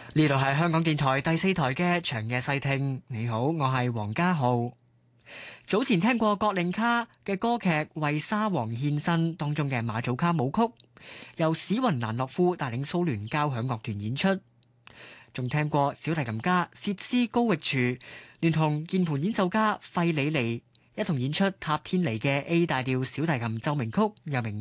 呢度係香港電台第四台嘅長夜細聽。你好，我係黃家浩。早前聽過葛令卡嘅歌劇《為沙皇獻身》當中嘅馬祖卡舞曲，由史雲蘭諾夫帶領蘇聯交響樂團演出。仲聽過小提琴家薛斯高域廚聯同鍵盤演奏家費里尼一同演出塔天尼嘅 A 大調小提琴奏鳴曲，又名